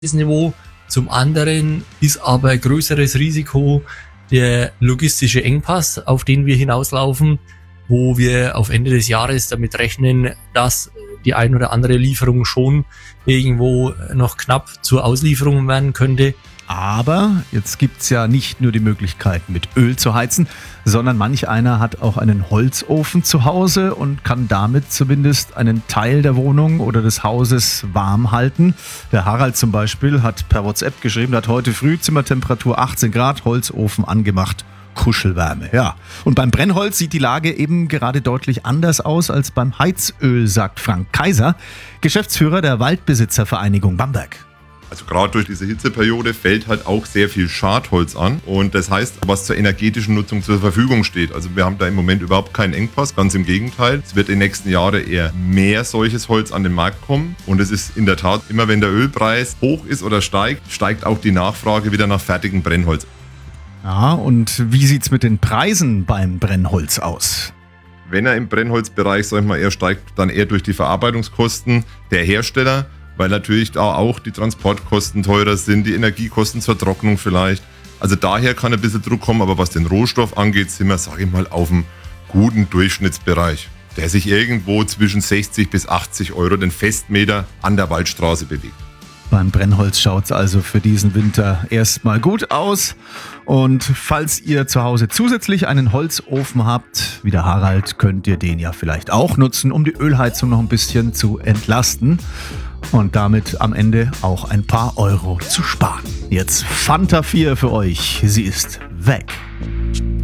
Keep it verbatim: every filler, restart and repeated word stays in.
Niveau. Zum anderen ist aber ein größeres Risiko der logistische Engpass, auf den wir hinauslaufen, wo wir auf Ende des Jahres damit rechnen, dass die ein oder andere Lieferung schon irgendwo noch knapp zur Auslieferung werden könnte. Aber jetzt gibt's ja nicht nur die Möglichkeit, mit Öl zu heizen, sondern manch einer hat auch einen Holzofen zu Hause und kann damit zumindest einen Teil der Wohnung oder des Hauses warm halten. Der Harald zum Beispiel hat per WhatsApp geschrieben, hat heute früh Zimmertemperatur achtzehn Grad, Holzofen angemacht. Kuschelwärme, ja. Und beim Brennholz sieht die Lage eben gerade deutlich anders aus als beim Heizöl, sagt Frank Kaiser, Geschäftsführer der Waldbesitzervereinigung Bamberg. Also gerade durch diese Hitzeperiode fällt halt auch sehr viel Schadholz an und das heißt, was zur energetischen Nutzung zur Verfügung steht. Also wir haben da im Moment überhaupt keinen Engpass, ganz im Gegenteil. Es wird in den nächsten Jahren eher mehr solches Holz an den Markt kommen und es ist in der Tat, immer wenn der Ölpreis hoch ist oder steigt, steigt auch die Nachfrage wieder nach fertigem Brennholz. Ja, und wie sieht's mit den Preisen beim Brennholz aus? Wenn er im Brennholzbereich, sag ich mal, eher steigt, dann eher durch die Verarbeitungskosten der Hersteller, weil natürlich da auch die Transportkosten teurer sind, die Energiekosten zur Trocknung vielleicht. Also daher kann ein bisschen Druck kommen, aber was den Rohstoff angeht, sind wir, sage ich mal, auf einem guten Durchschnittsbereich, der sich irgendwo zwischen sechzig bis achtzig Euro den Festmeter an der Waldstraße bewegt. Beim Brennholz schaut's also für diesen Winter erstmal gut aus. Und falls ihr zu Hause zusätzlich einen Holzofen habt, wie der Harald, könnt ihr den ja vielleicht auch nutzen, um die Ölheizung noch ein bisschen zu entlasten und damit am Ende auch ein paar Euro zu sparen. Jetzt Fanta vier für euch. Sie ist weg.